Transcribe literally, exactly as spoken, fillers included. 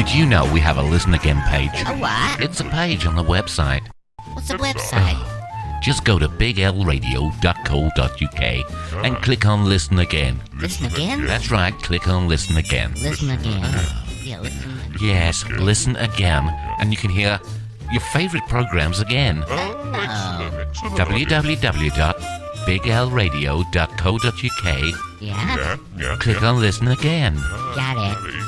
Did you know we have a Listen Again page? A what? It's a page on the website. What's the website? Just go to big l radio dot co dot u k and click on Listen Again. Listen again? That's right, click on Listen Again. Listen again. Yeah, listen again. Yes, listen again, and you can hear your favorite programs again. Oh, w w w dot big l radio dot co dot u k. yeah? Yeah, yeah. Click on Listen Again. Got it.